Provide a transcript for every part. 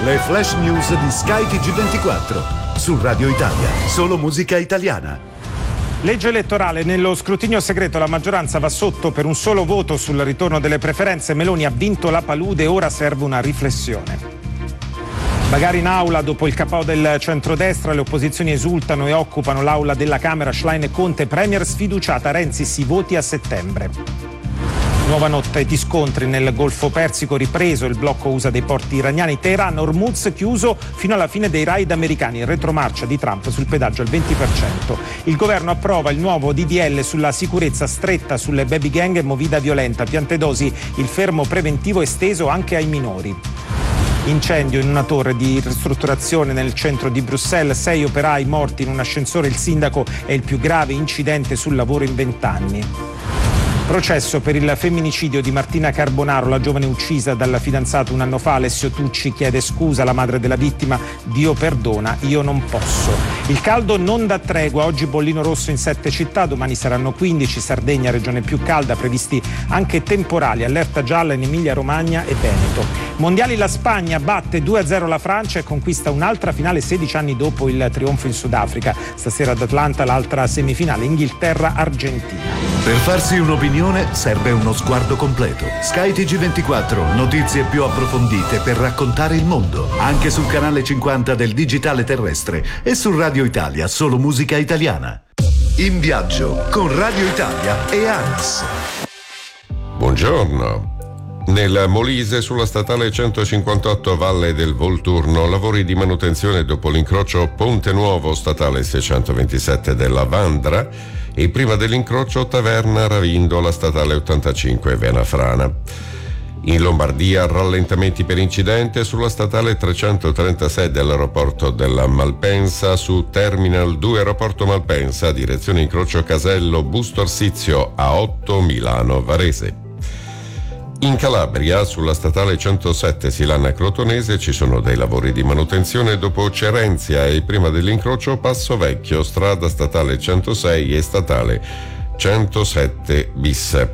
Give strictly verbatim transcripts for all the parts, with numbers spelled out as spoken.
Le flash news di Sky T G ventiquattro. Su Radio Italia, solo musica italiana. Legge elettorale. Nello scrutinio segreto la maggioranza va sotto per un solo voto sul ritorno delle preferenze. Meloni ha vinto la palude, ora serve una riflessione. Bagarre in aula dopo il K O del centrodestra, le opposizioni esultano e occupano l'aula della Camera. Schlein e Conte, premier sfiduciata, Renzi si voti a settembre. Nuova notte di scontri nel Golfo Persico, ripreso il blocco U S A dei porti iraniani. Teheran, Hormuz chiuso fino alla fine dei raid americani, retromarcia di Trump sul pedaggio al venti per cento. Il governo approva il nuovo D D L sulla sicurezza stretta sulle baby gang e movida violenta. Piantedosi, il fermo preventivo esteso anche ai minori. Incendio in una torre di ristrutturazione nel centro di Bruxelles, sei operai morti in un ascensore. Il sindaco è il più grave incidente sul lavoro in vent'anni. Processo per il femminicidio di Martina Carbonaro, la giovane uccisa dal fidanzato un anno fa. Alessio Tucci chiede scusa alla madre della vittima. Dio perdona, io non posso. Il caldo non dà tregua, oggi bollino rosso in sette città, domani saranno quindici. Sardegna, regione più calda, previsti anche temporali, allerta gialla in Emilia Romagna e Veneto. Mondiali, la Spagna batte due a zero la Francia e conquista un'altra finale sedici anni dopo il trionfo in Sudafrica. Stasera ad Atlanta l'altra semifinale, Inghilterra-Argentina. Per farsi un'opinione serve uno sguardo completo. Sky T G ventiquattro, notizie più approfondite per raccontare il mondo. Anche sul canale cinquanta del digitale terrestre e su Radio Italia, solo musica italiana. In viaggio con Radio Italia e ANAS. Buongiorno. Nel Molise, sulla statale centocinquantotto Valle del Volturno, lavori di manutenzione dopo l'incrocio Ponte Nuovo statale seicentoventisette della Vandra e prima dell'incrocio Taverna Ravindo alla statale ottantacinque Vena Frana. In Lombardia, rallentamenti per incidente sulla statale trecentotrentasei dell'aeroporto della Malpensa, su Terminal due Aeroporto Malpensa, direzione incrocio Casello Busto Arsizio A otto Milano Varese. In Calabria, sulla statale centosette Silana Crotonese, ci sono dei lavori di manutenzione dopo Cerenzia e prima dell'incrocio Passo Vecchio, strada statale centosei e statale centosette bis.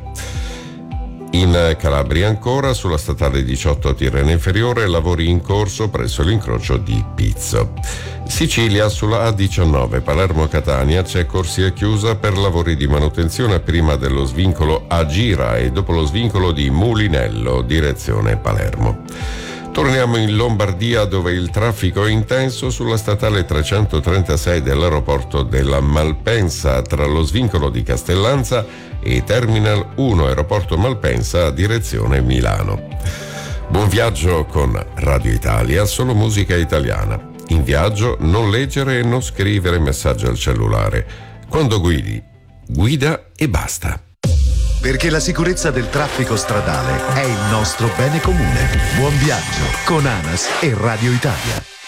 In Calabria ancora, sulla statale diciotto Tirreno Inferiore, lavori in corso presso l'incrocio di Pizzo. Sicilia, sulla A diciannove Palermo-Catania, c'è corsia chiusa per lavori di manutenzione prima dello svincolo Agira e dopo lo svincolo di Mulinello, direzione Palermo. Torniamo in Lombardia, dove il traffico è intenso sulla statale trecentotrentasei dell'aeroporto della Malpensa, tra lo svincolo di Castellanza e Terminal uno Aeroporto Malpensa, direzione Milano. Buon viaggio con Radio Italia, solo musica italiana. In viaggio non leggere e non scrivere messaggi al cellulare. Quando guidi, guida e basta. Perché la sicurezza del traffico stradale è il nostro bene comune. Buon viaggio con ANAS e Radio Italia.